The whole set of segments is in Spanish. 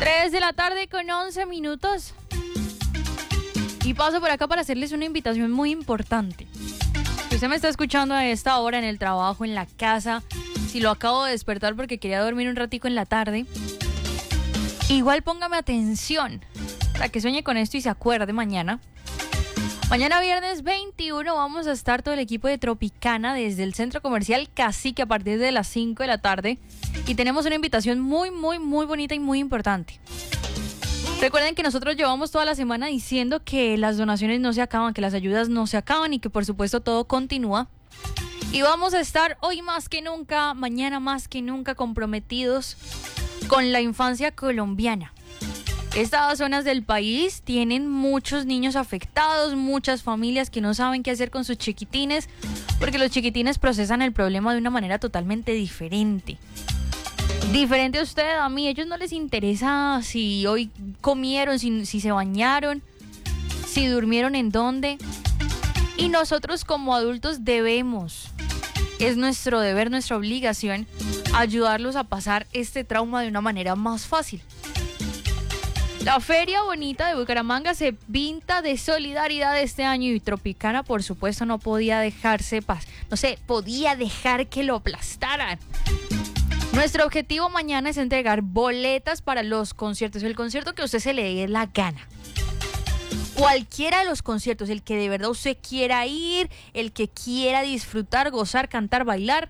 3 de la tarde con 11 minutos. Y paso por acá para hacerles una invitación muy importante. Si usted me está escuchando a esta hora en el trabajo, en la casa, si lo acabo de despertar porque quería dormir un ratico en la tarde, igual póngame atención para que sueñe con esto y se acuerde mañana. Mañana viernes 21 vamos a estar todo el equipo de Tropicana desde el Centro Comercial Cacique a partir de las 5 de la tarde. Y tenemos una invitación muy bonita y muy importante. Recuerden que nosotros llevamos toda la semana diciendo que las donaciones no se acaban, que las ayudas no se acaban y que por supuesto todo continúa. Y vamos a estar hoy más que nunca, mañana más que nunca comprometidos con la infancia colombiana. Estas zonas del país tienen muchos niños afectados, muchas familias que no saben qué hacer con sus chiquitines, porque los chiquitines procesan el problema de una manera totalmente diferente. Diferente a usted, a mí, a ellos no les interesa si hoy comieron, si se bañaron, si durmieron en dónde. Y nosotros como adultos debemos, es nuestro deber, nuestra obligación, ayudarlos a pasar este trauma de una manera más fácil. La Feria Bonita de Bucaramanga se pinta de solidaridad este año y Tropicana, por supuesto, no podía dejarse podía dejar que lo aplastaran. Nuestro objetivo mañana es entregar boletas para los conciertos, el concierto que a usted se le dé la gana. Cualquiera de los conciertos, el que de verdad usted quiera ir, el que quiera disfrutar, gozar, cantar, bailar.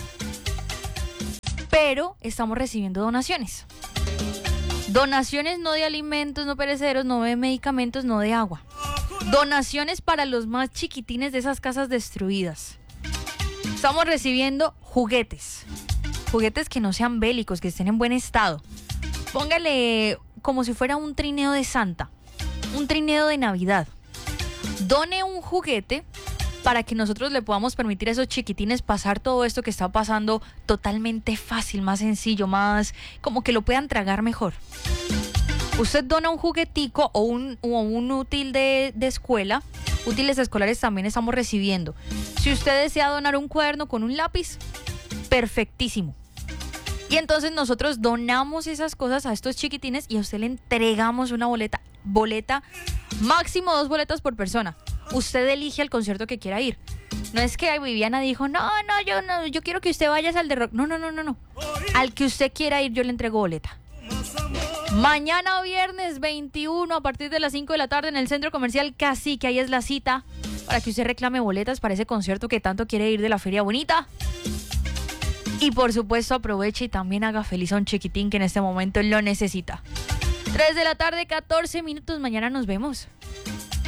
Pero estamos recibiendo donaciones. Donaciones no de alimentos, no perecederos, no de medicamentos, no de agua. Donaciones para los más chiquitines de esas casas destruidas. Estamos recibiendo juguetes. Juguetes que no sean bélicos, que estén en buen estado. Póngale como si fuera un trineo de Santa, un trineo de Navidad. Done un juguete para que nosotros le podamos permitir a esos chiquitines pasar todo esto que está pasando totalmente fácil, más sencillo, más como que lo puedan tragar mejor. Usted dona un juguetico o un útil de escuela. Útiles escolares también estamos recibiendo. Si usted desea donar un cuaderno con un lápiz, perfectísimo. Y entonces nosotros donamos esas cosas a estos chiquitines y a usted le entregamos una boleta, máximo 2 boletas por persona. Usted elige el concierto que quiera ir. No es que Viviana dijo, yo quiero que usted vaya al de rock. No. Al que usted quiera ir, yo le entrego boleta. Mañana viernes 21 a partir de las 5 de la tarde en el Centro Comercial Cacique, ahí es la cita para que usted reclame boletas para ese concierto que tanto quiere ir de la Feria Bonita. Y por supuesto aproveche y también haga feliz a un chiquitín que en este momento lo necesita. 3 de la tarde, 14 minutos, mañana nos vemos.